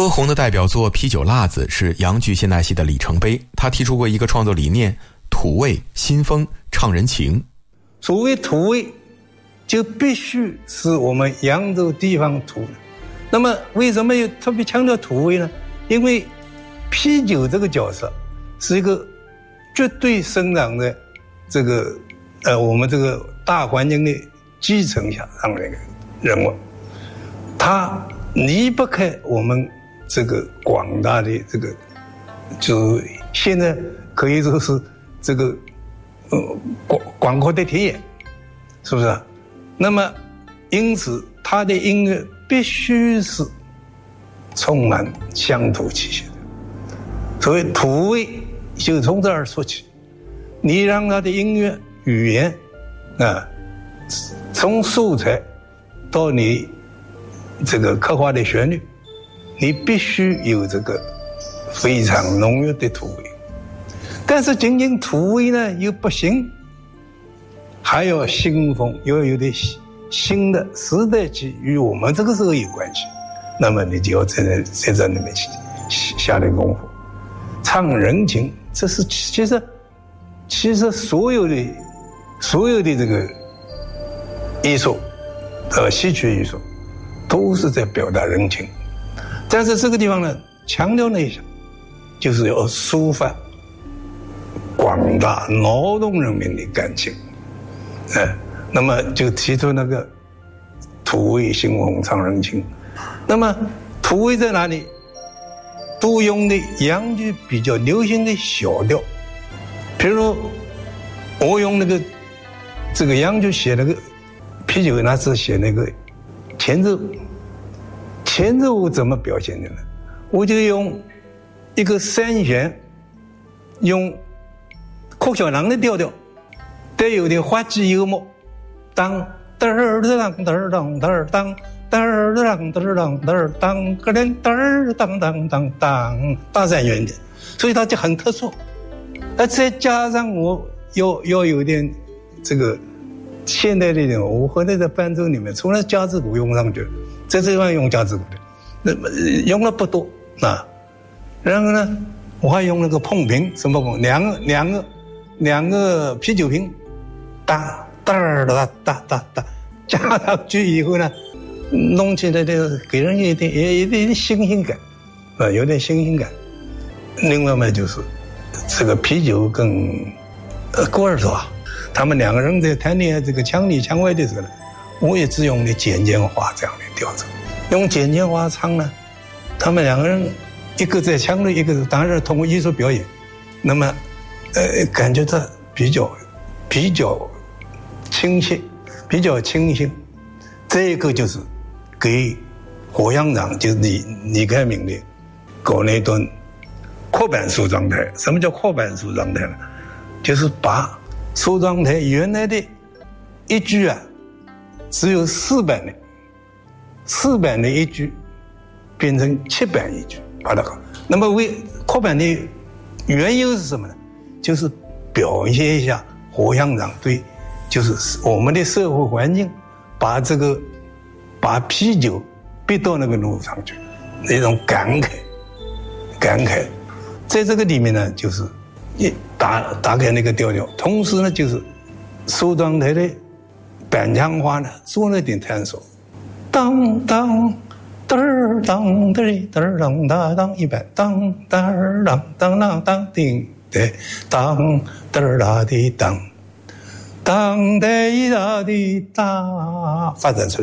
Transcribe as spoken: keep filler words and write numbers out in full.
歌红的代表作《啤酒辣子》是洋剧现代戏的里程碑。他提出过一个创作理念：土味、新风、唱人情。 所谓土味，就必须是我们扬州地方土的。那么为什么又特别强调土味呢？因为啤酒这个角色是一个绝对生长在这个呃我们这个大环境的基层下上的一个人物，他离不开我们这个广大的这个，就是现在可以说是这个呃广广阔的田野，是不是？那么因此他的音乐必须是充满乡土气息的。所谓土味就从这儿说起，你让他的音乐语言啊，从素材到你这个刻画的旋律，你必须有这个非常浓郁的土味。但是仅仅土味呢又不行，还要新风，要有点新的时代气与我们这个时候有关系，那么你就要在在这里面下点功夫。唱人情，这是其实其实所有的所有的这个艺术呃戏曲艺术都是在表达人情，但是这个地方呢强调了一下，就是要抒发广大劳动人民的感情，哎，那么就提出那个土味新风唱人情。那么土味在哪里？都用的洋剧比较流行的小调，比如我用那个这个洋剧写那个啤酒那次写那个前奏，前奏我怎么表现的呢？我就用一个三弦，用柯小郎的调调，带有点滑稽幽默，当嘚儿当嘚儿当嘚儿当嘚儿当嘚儿当嘚儿当个连嘚儿当当当当大三弦的，所以它就很特殊。而再加上我要要有点这个现代的一点，我后来在伴奏里面除了架子鼓用上去，在这地方用架子鼓的，那么用了不多啊。然后呢，我还用那个碰瓶，什么碰？两个两个两个啤酒瓶，哒哒哒哒哒哒，加上去以后呢，弄起来的给人有点也有点新鲜感，啊，有点新鲜感。另外嘛，就是这个啤酒跟呃郭二嫂，他们两个人在谈恋爱这个腔里腔外的时候呢，我也只用的简简化这样的调子，用简简化唱呢，他们两个人一个在腔里，一个当然通过艺术表演，那么呃感觉到比较比较亲切，比较清新。这一个就是给火乡长，就是李李开明的搞那段扩版梳妆台。什么叫扩版梳妆台呢？就是把梳妆台原来的一句啊，只有四版的，四版的一句变成七版一句，把它搞。那么为扩版的缘由是什么呢？就是表现一下火乡长对，就是我们的社会环境，把这个把啤酒逼到那个路上去，那种感慨，感慨，在这个里面呢，就是一打打开那个调调，同时呢，就是梳妆台的板腔话呢做了点探索，当当嘚儿当嘚嘚儿当当当一百当嘚儿当当当当叮对当嘚儿啦的当当嘚啦的当，发展出